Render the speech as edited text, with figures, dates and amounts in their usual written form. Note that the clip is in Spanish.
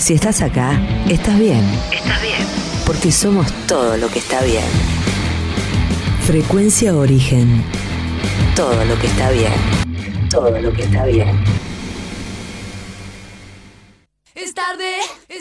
Si estás acá, estás bien. Estás bien. Porque somos todo lo que está bien. Frecuencia Origen. Todo lo que está bien. Todo lo que está bien. Es tarde,